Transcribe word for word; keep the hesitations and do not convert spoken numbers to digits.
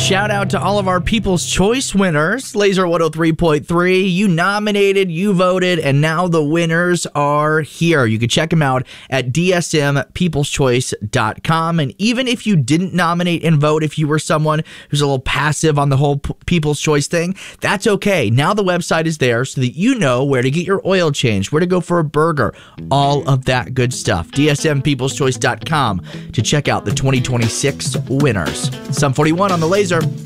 shout out to all of our People's Choice winners. Laser one oh three point three, you nominated, you voted, and now the winners are here. You can check them out at d s m peoples choice dot com. And even if you didn't nominate and vote, if you were someone who's a little passive on the whole P- People's Choice thing, that's okay. Now the website is there so that you know where to get your oil changed, where to go for a burger, all of that good stuff. d s m peoples choice dot com to check out the twenty twenty-six winners. Sum forty-one on the Laser.